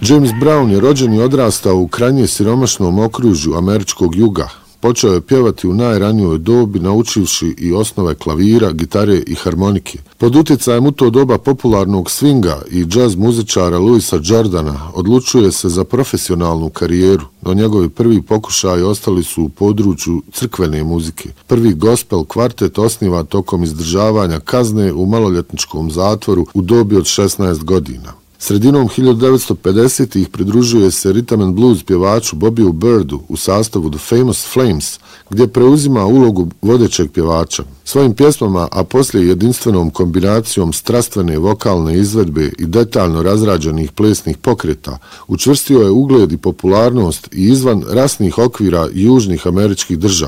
James Brown je rođen i odrastao u krajnje siromašnom okružju američkog juga. Počeo je pjevati u najranijoj dobi, naučivši i osnove klavira, gitare i harmonike. Pod utjecajem u to doba popularnog swinga i džaz muzičara Louisa Jordana odlučuje se za profesionalnu karijeru, no njegovi prvi pokušaji ostali su u području crkvene muzike. Prvi gospel kvartet osniva tokom izdržavanja kazne u maloljetničkom zatvoru u dobi od 16 godina. Sredinom 1950-ih pridružuje se rhythm and blues pjevaču Bobbieu Birdu u sastavu The Famous Flames, gdje preuzima ulogu vodećeg pjevača. Svojim pjesmama, a poslije jedinstvenom kombinacijom strastvene vokalne izvedbe i detaljno razrađenih plesnih pokreta, učvrstio je ugled i popularnost i izvan rasnih okvira južnih američkih država.